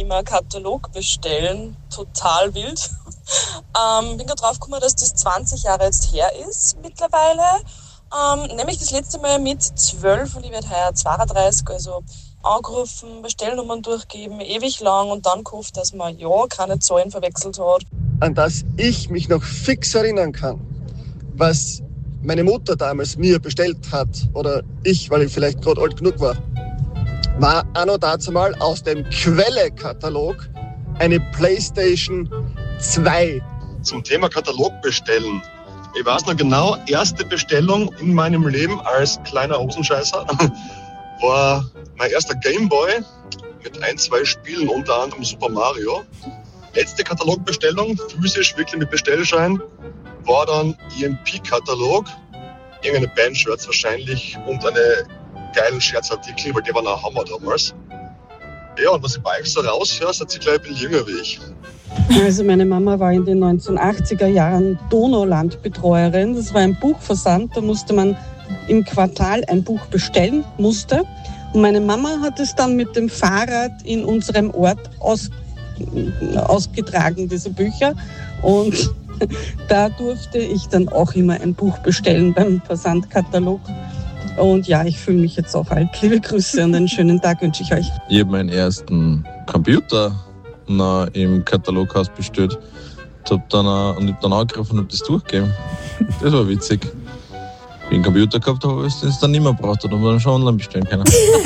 Thema Katalog bestellen total wild. Bin gerade drauf gekommen, dass das 20 Jahre jetzt her ist mittlerweile. Nämlich das letzte Mal mit 12 und ich werde heuer 32, also angerufen, Bestellnummern durchgeben, ewig lang und dann gehofft, dass man ja keine Zahlen verwechselt hat. An das ich mich noch fix erinnern kann, was meine Mutter damals mir bestellt hat, oder ich, weil ich vielleicht gerade alt genug war anno dazumal aus dem Quelle-Katalog eine PlayStation 2. Zum Thema Katalog bestellen. Ich weiß noch genau, erste Bestellung in meinem Leben als kleiner Hosenscheißer war mein erster Gameboy mit 1-2 Spielen, unter anderem Super Mario. Letzte Katalogbestellung, physisch wirklich mit Bestellschein, war dann EMP-Katalog, irgendeine Bandshirts wahrscheinlich und eine geilen Scherzartikel, weil die waren auch Hammer damals. Ja, und was ich bei euch so raushöre, seid ihr gleich ein bisschen jünger wie ich. Also meine Mama war in den 1980er Jahren Donaulandbetreuerin. Das war ein Buchversand, da musste man im Quartal ein Buch bestellen, musste. Und meine Mama hat es dann mit dem Fahrrad in unserem Ort ausgetragen, diese Bücher. Und da durfte ich dann auch immer ein Buch bestellen beim Versandkatalog. Und ja, ich fühle mich jetzt auch alt. Liebe Grüße und einen schönen Tag wünsche ich euch. Ich habe meinen ersten Computer im Kataloghaus bestellt. Ich habe dann angegriffen und habe das durchgegeben. Das war witzig. Wie einen Computer gehabt habe, ich das dann nicht mehr braucht und dann schon online bestellen können.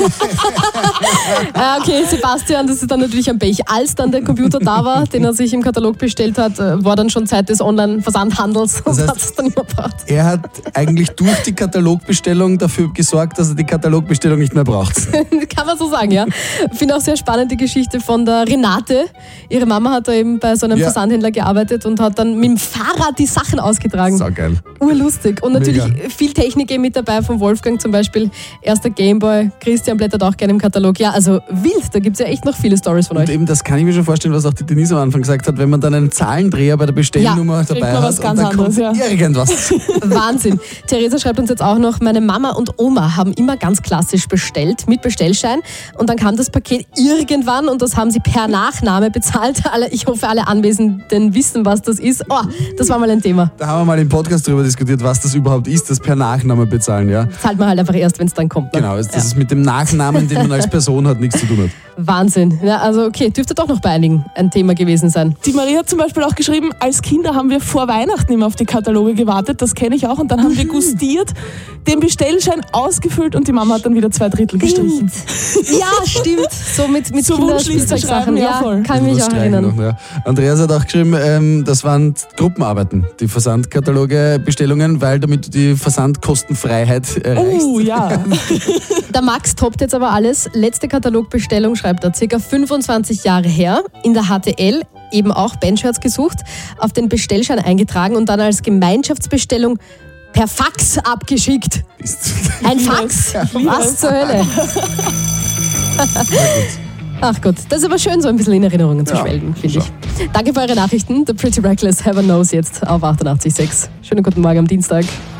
Okay, Sebastian, das ist dann natürlich ein Pech. Als dann der Computer da war, den er sich im Katalog bestellt hat, war dann schon Zeit des Online-Versandhandels und hat es dann nicht mehr gebraucht. Er hat eigentlich durch die Katalogbestellung dafür gesorgt, dass er die Katalogbestellung nicht mehr braucht. Kann man so sagen, ja. Ich finde auch sehr spannend die Geschichte von der Renate. Ihre Mama hat da eben bei so einem Versandhändler gearbeitet und hat dann mit dem Fahrrad die Sachen ausgetragen. So geil. Urlustig. Und natürlich viel Technik eben mit dabei, von Wolfgang zum Beispiel. Erster Gameboy. Christian blättert auch gerne im Katalog. Ja, also wild, da gibt es ja echt noch viele Storys von euch. Und eben, das kann ich mir schon vorstellen, was auch die Denise am Anfang gesagt hat, wenn man dann einen Zahlendreher bei der Bestellnummer dabei hat was ganz und dann anderes, kommt irgendwas. Wahnsinn. Theresa schreibt uns jetzt auch noch, meine Mama und Oma haben immer ganz klassisch bestellt, mit Bestellschein. Und dann kam das Paket irgendwann und das haben sie per Nachname bezahlt. Ich hoffe, alle Anwesenden wissen, was das ist. Oh, das war mal ein Thema. Da haben wir mal im Podcast darüber diskutiert, was das überhaupt ist, das per Nachname bezahlen, ja. Zahlt man halt einfach erst, wenn es dann kommt. Ne? Genau, das ist mit dem Nachnamen, den man als Person hat, nichts zu tun hat. Wahnsinn. Ja, also okay, dürfte doch noch bei einigen ein Thema gewesen sein. Die Maria hat zum Beispiel auch geschrieben, als Kinder haben wir vor Weihnachten immer auf die Kataloge gewartet, das kenne ich auch, und dann haben wir gustiert, den Bestellschein ausgefüllt und die Mama hat dann wieder 2/3 gestrichen. Ja, stimmt. So mit so Kinderspielzeugsachen. Ja, voll. Kann mich auch erinnern. Noch, ja. Andreas hat auch geschrieben, das waren Gruppenarbeiten, die Versandkataloge-Bestellungen, weil damit du die Versandkostenfreiheit erreichst. Oh ja. Der Max toppt jetzt aber alles. Letzte Katalogbestellung, schreibt er, ca. 25 Jahre her, in der HTL, eben auch Bandshirts gesucht, auf den Bestellschein eingetragen und dann als Gemeinschaftsbestellung per Fax abgeschickt. Ein Fax? Was zur Hölle? Ach Gott, das ist aber schön, so ein bisschen in Erinnerungen zu schwelgen, finde ich. Danke für eure Nachrichten. The Pretty Reckless Heaven Knows jetzt auf 88.6. Schönen guten Morgen am Dienstag.